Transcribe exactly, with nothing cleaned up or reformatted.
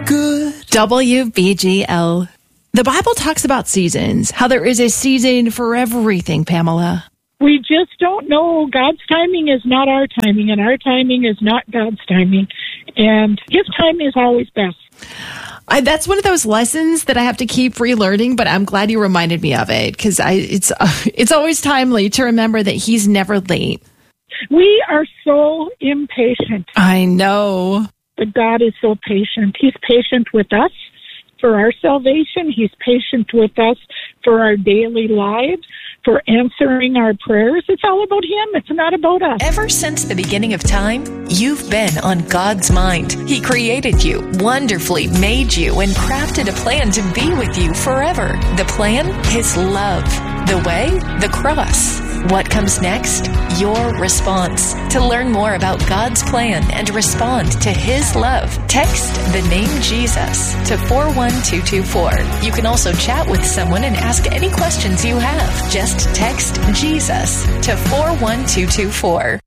good. W B G L. The Bible talks about seasons, how there is a season for everything, Pamela. We just don't know. God's timing is not our timing, and our timing is not God's timing. And His time is always best. I, that's one of those lessons that I have to keep relearning, but I'm glad you reminded me of it, because I it's uh, it's always timely to remember that He's never late. We are so impatient. I know. But God is so patient. He's patient with us for our salvation. He's patient with us for our daily lives, for answering our prayers. It's all about Him. It's not about us. Ever since the beginning of time, you've been on God's mind. He created you, wonderfully made you, and crafted a plan to be with you forever. The plan? His love. The way? The cross. What comes next? Your response. To learn more about God's plan and respond to His love, text the name Jesus to four one two two four. You can also chat with someone and ask any questions you have. Just text Jesus to four one two two four.